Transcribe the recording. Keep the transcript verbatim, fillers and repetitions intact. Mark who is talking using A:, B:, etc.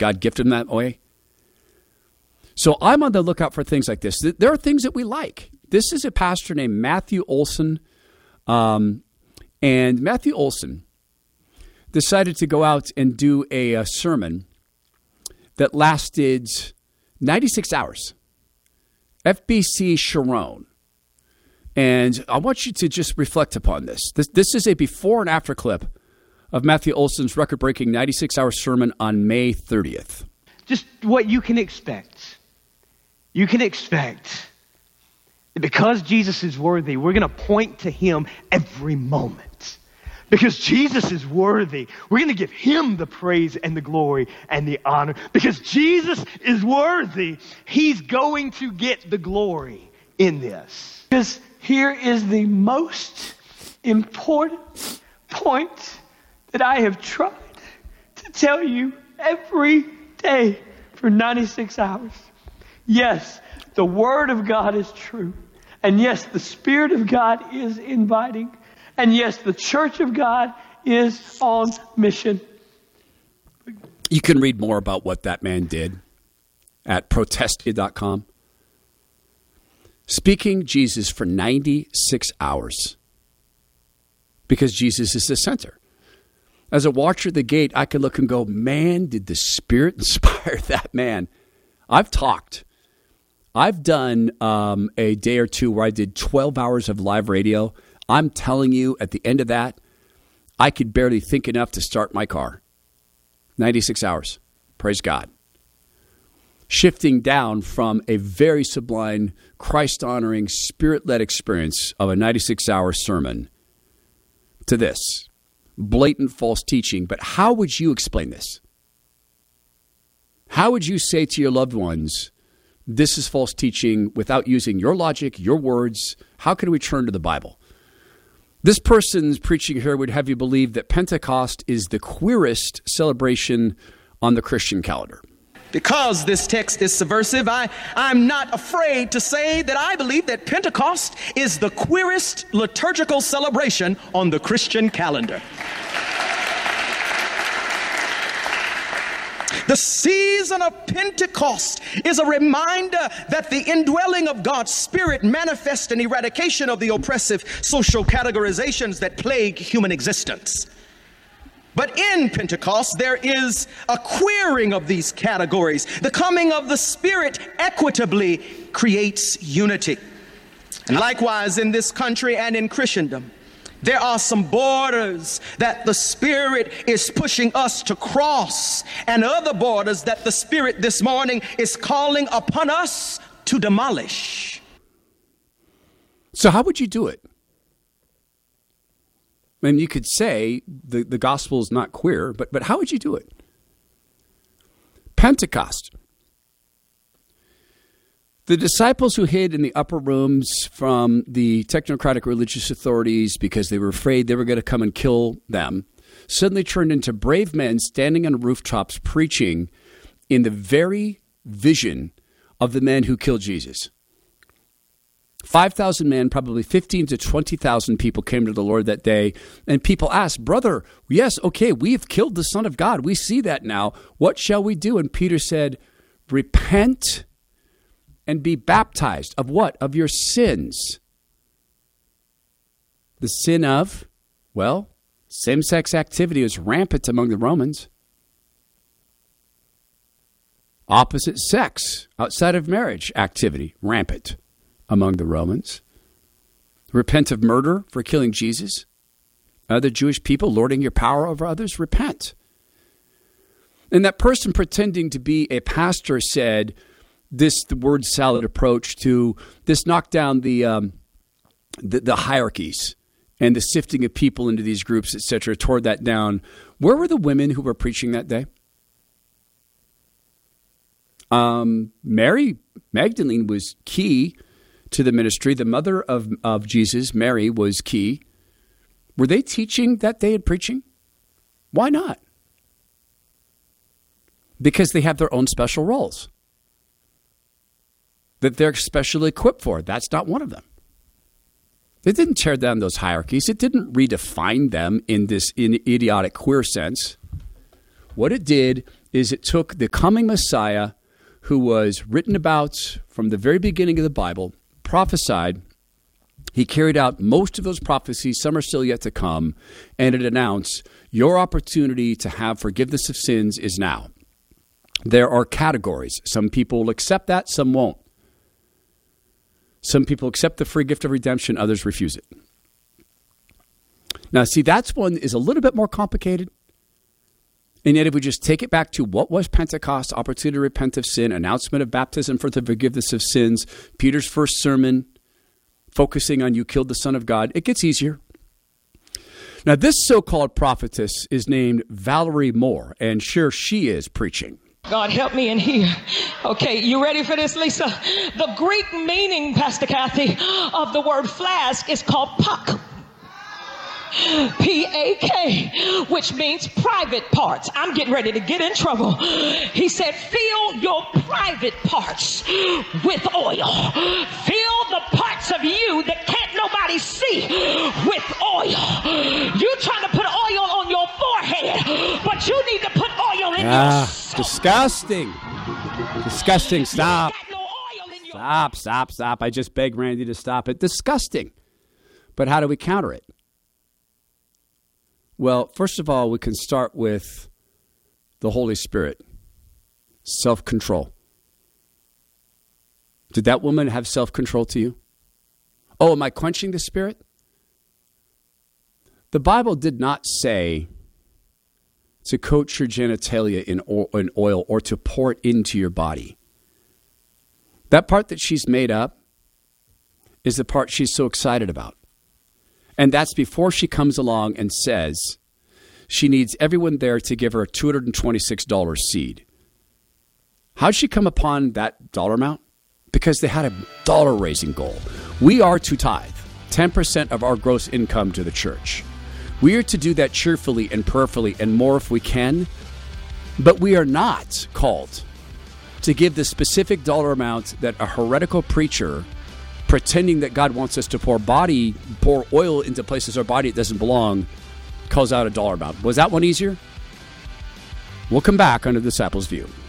A: God gifted him that way. So I'm on the lookout for things like this. There are things that we like. This is a pastor named Matthew Olson. Um, and Matthew Olson decided to go out and do a, a sermon that lasted ninety-six hours. F B C Sharon. And I want you to just reflect upon this. This, this is a before and after clip of Matthew Olson's record-breaking ninety-six hour sermon on May thirtieth.
B: Just what you can expect. You can expect that because Jesus is worthy, we're going to point to him every moment. Because Jesus is worthy, we're going to give him the praise and the glory and the honor. Because Jesus is worthy, he's going to get the glory in this. Because here is the most important point that I have tried to tell you every day for ninety-six hours. Yes, the Word of God is true. And yes, the Spirit of God is inviting. And yes, the Church of God is on mission.
A: You can read more about what that man did at protestia dot com. Speaking Jesus for ninety-six hours. Because Jesus is the center. As a watcher at the gate, I could look and go, man, did the Spirit inspire that man. I've talked. I've done um, a day or two where I did twelve hours of live radio. I'm telling you, at the end of that, I could barely think enough to start my car. ninety-six hours. Praise God. Shifting down from a very sublime, Christ-honoring, Spirit-led experience of a ninety-six hour sermon to this. Blatant false teaching. But how would you explain this? How would you say to your loved ones, this is false teaching without using your logic, your words? How can we turn to the Bible? This person's preaching here would have you believe that Pentecost is the queerest celebration on the Christian calendar.
C: Because this text is subversive, I, I'm not afraid to say that I believe that Pentecost is the queerest liturgical celebration on the Christian calendar. The season of Pentecost is a reminder that the indwelling of God's Spirit manifests an eradication of the oppressive social categorizations that plague human existence. But in Pentecost, there is a queering of these categories. The coming of the Spirit equitably creates unity. And likewise, in this country and in Christendom, there are some borders that the Spirit is pushing us to cross, and other borders that the Spirit this morning is calling upon us to demolish.
A: So how would you do it? I mean, you could say the, the gospel is not queer, but, but how would you do it? Pentecost. The disciples who hid in the upper rooms from the technocratic religious authorities because they were afraid they were going to come and kill them suddenly turned into brave men standing on rooftops preaching in the very vision of the men who killed Jesus. five thousand men, probably fifteen to twenty thousand people came to the Lord that day. And people asked, brother, yes, okay, we've killed the Son of God. We see that now. What shall we do? And Peter said, repent and be baptized. Of what? Of your sins. The sin of, well, same-sex activity was rampant among the Romans. Opposite sex, outside of marriage activity, rampant among the Romans. Repent of murder for killing Jesus. Other Jewish people lording your power over others, repent. And that person pretending to be a pastor said this the word salad approach to this knock down the, um, the the hierarchies and the sifting of people into these groups, et cetera, tore that down. Where were the women who were preaching that day? Um, Mary Magdalene was key to the ministry. The mother of, of Jesus, Mary, was key. Were they teaching that day and preaching? Why not? Because they have their own special roles that they're specially equipped for. That's not one of them. It didn't tear down those hierarchies. It didn't redefine them in this in idiotic queer sense. What it did is it took the coming Messiah, who was written about from the very beginning of the Bible, prophesied. He carried out most of those prophecies. Some are still yet to come. And it announced, your opportunity to have forgiveness of sins is now. There are categories. Some people will accept that, some won't. Some people accept the free gift of redemption, others refuse it. Now, see, that's one is a little bit more complicated. And yet, if we just take it back to what was Pentecost, opportunity to repent of sin, announcement of baptism for the forgiveness of sins, Peter's first sermon, focusing on you killed the Son of God, it gets easier. Now, this so-called prophetess is named Valerie Moore, and sure, she is preaching.
D: God help me in here. Okay, you ready for this, Lisa? The Greek meaning, Pastor Kathy, of the word flask is called pak. P A K, which means private parts. I'm getting ready to get in trouble. He said, fill your private parts with oil. Fill the parts of you that can't nobody see with oil. You trying to put oil on your forehead, but you need to put oil in
A: ah,
D: your soul.
A: Disgusting. Disgusting. Stop. Stop, stop, stop. I just begged Randy to stop it. Disgusting. But how do we counter it? Well, first of all, we can start with the Holy Spirit, self-control. Did that woman have self-control to you? Oh, am I quenching the Spirit? The Bible did not say to coat your genitalia in oil or to pour it into your body. That part that she's made up is the part she's so excited about. And that's before she comes along and says she needs everyone there to give her a two hundred twenty-six dollars seed. How'd she come upon that dollar amount? Because they had a dollar-raising goal. We are to tithe ten percent of our gross income to the church. We are to do that cheerfully and prayerfully and more if we can. But we are not called to give the specific dollar amount that a heretical preacher pretending that God wants us to pour body, pour oil into places our body it doesn't belong, calls out a dollar amount. Was that one easier? We'll come back under the Disciples' View.